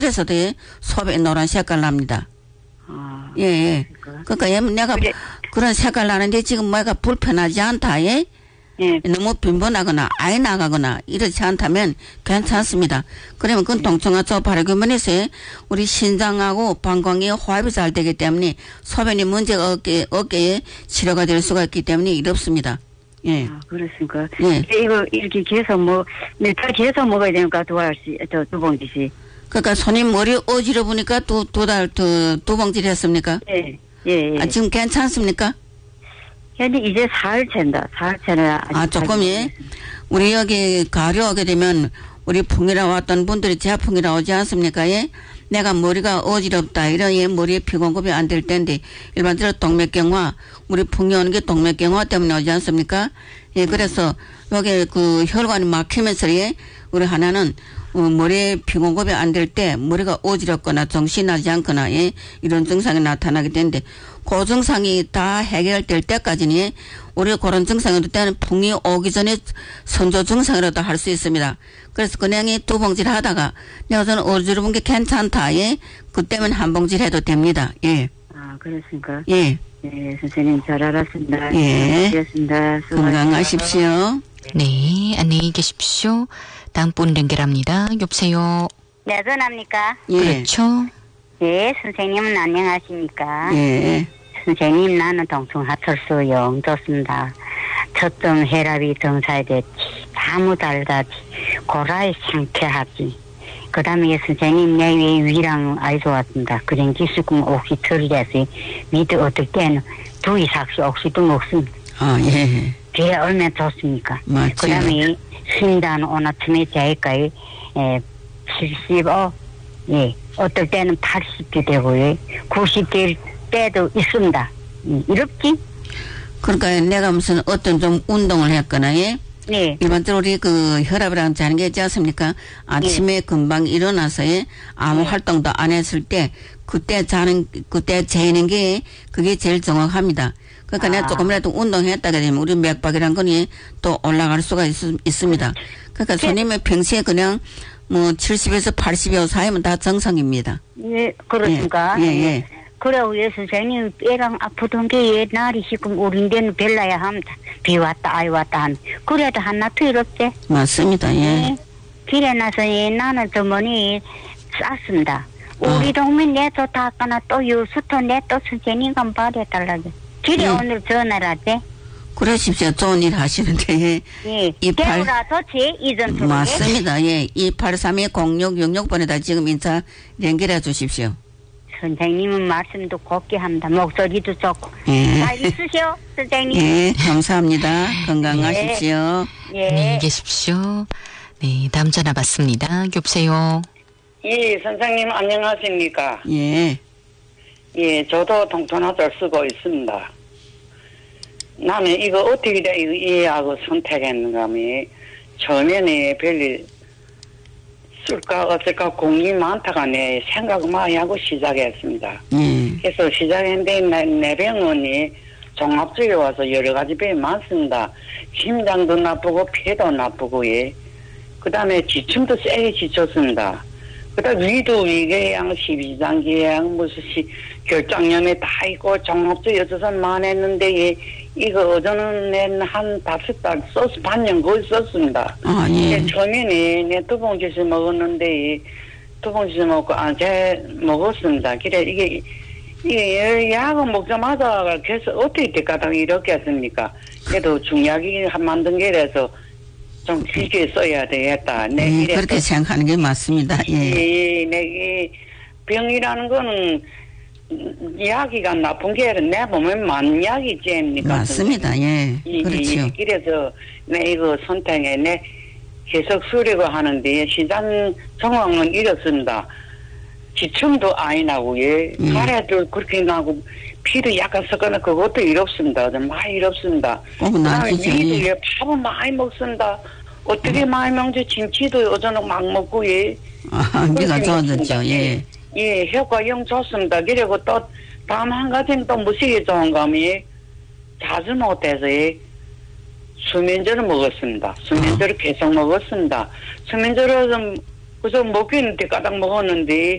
그래서도 소변이 노란 색깔 납니다. 아, 예, 예. 그러니까 내가 그래. 그런 색깔 나는데 지금 뭐가 불편하지 않다. 예? 예. 너무 빈번하거나 아예 나가거나 이렇지 않다면 괜찮습니다. 그러면 그건 동청하초 발효균만에서 우리 신장하고 방광이 호흡이 잘 되기 때문에 소변이 문제가 어깨에 치료가 될 수가 있기 때문에 이렇습니다. 예. 아, 그렇습니까? 예. 이거 이렇게 계속 몇 달 계속 먹어야 되니까 두 알씩, 두 봉지씩. 그러니까 손님 머리 어지러우니까 두 봉지를 했습니까? 예. 예, 예. 아, 지금 괜찮습니까? 현재 이제 사흘 차인다. 사흘 차는 조금, 예. 우리 여기 가을이 오게 되면 우리 풍이라 왔던 분들이 재풍이라 오지 않습니까? 예. 내가 머리가 어지럽다. 이런 예, 머리에 피공급이 안 될 텐데 일반적으로 동맥경화, 우리 풍이 오는 게 동맥경화 때문에 오지 않습니까? 예, 그래서 여기 그 혈관이 막히면서 예, 우리 하나는 머리에 피공급이 안 될 때 머리가 어지럽거나 정신이 나지 않거나 예, 이런 증상이 나타나게 되는데 그 증상이 다 해결될 때까지는 예, 우리 그런 증상이 때는 풍이 오기 전에 선조 증상이라도 할 수 있습니다. 그래서 그냥 두 봉지를 하다가 내가 저는 어지러운 게 괜찮다. 예, 그때면 한 봉지를 해도 됩니다. 예. 아, 그렇습니까? 예. 네, 선생님 잘 알았습니다. 예. 알겠습니다. 건강하십시오. 네, 안녕히 계십시오. 다음 분 연결합니다. 여보세요. 네, 전합니까? 예. 그렇죠. 예, 선생님은 안녕하십니까? 예. 선생님, 나는 동충하철수 영좋습니다. 첫등 혈압이 등사됐지, 아무 달다지, 고라에 상쾌하지. 그 다음에 선생님, 내 위랑 아이 좋았습니다. 그런 기술금 옥시 털려서, 밑에 어떨 때는 두 이상씩 옥시도 먹습니다. 아, 예. 그게 얼마나 좋습니까? 맞죠. 그 다음에 심단 오늘 아침에 자기까지 75, 예, 어떨 때는 80도 되고요. 90될 때도 있습니다. 이렇지? 그러니까 내가 무슨 어떤 좀 운동을 했거나 예. 네. 일반적으로 우리 그 혈압이랑 자는 게 있지 않습니까? 아침에 금방 일어나서 예, 아무 활동도 안 했을 때 그때 재는 게 그게 제일 정확합니다. 그러니까 내가 조금이라도 운동했다가 되면 우리 맥박이란 거니 또 올라갈 수가 있습니다. 그러니까 손님의 평소에 그냥 뭐 70에서 80여 사이면 다 정상입니다. 네, 그렇습니까? 예, 예. 그래, 우리 선생님, 애랑 아프던 게 옛날이 지금 우린 데는 별나야 합니다. 비 왔다, 아이 왔다 하면. 그래도 하나 더럽지? 맞습니다, 예. 네. 길에 나서 나는 주머니 쌌습니다. 우리 동네 내도 다 하거나 또 유수도 내또 선생님과 말해달라고. 길에 오늘 전화를 하지? 그러십시오. 좋은 일 하시는데. 예. 개우라도 제 이전 투로. 맞습니다. 예. 283-0666번에다 지금 인사 연결해 주십시오. 선생님은 말씀도 곱게 합니다. 목소리도 좋고. 예. 잘 있으시오, 선생님. 예. 감사합니다. 건강하십시오. 예. 안녕히 계십시오. 네, 다음 전화 받습니다. 여보세요. 예, 선생님 안녕하십니까? 예. 예, 저도 동토나를 쓰고 있습니다. 나는 이거 어떻게 이 약을 선택했는가 하면 처음에는 별일 쓸까 어쩔까 고민이 많다가 내 생각 많이 하고 시작했습니다. 그래서 시작했는데 내 병원이 종합적으로 와서 여러 가지 병이 많습니다. 심장도 나쁘고 폐도 나쁘고 예. 그 다음에 지침도 세게 지쳤습니다. 그 다음 위도 위궤양, 십이장기양, 무슨 결장염에 다 있고 종합적으로 여쭤서 많았는데 예. 이거 어제는 한 5달 소스 반년 거의 썼습니다. 아, 예. 처음에는 내 두 봉지씩 먹었는데 두 봉지씩 먹고 제 먹었습니다. 그래 이게 약을 먹자마자 계속 어떻게 될까다 이렇게 했습니까? 그래도 중약이 만든 게라서 좀 길게 써야 되겠다. 네, 그렇게 생각하는 게 맞습니다. 예. 내 병이라는 거는 이야기가 나쁜 게 아니라 내 보면 만약이지 않습니까? 맞습니다. 예. 그렇죠. 그래서 내 이거 선택에 내 계속 쓰려고 하는데 시장 상황은 이렇습니다. 지침도 안 나고 예. 가래도 그렇게 나고 피도 약간 섞어나 그것도 이렇습니다. 많이 이렇습니다. 그다음에 위도 예. 밥을 많이 먹습니다. 어떻게 많이 먹지? 김치도 어제는 막 먹고 예. 아, 네가 좋아졌죠. 예. 예, 효과 영 좋습니다. 그리고 또 다음 한 가지는 또 무시게 좋은 감이 자주 못해서 수면제를 먹었습니다. 수면제를 계속 먹었습니다. 수면제를 좀 그래서 먹기는 까딱 먹었는데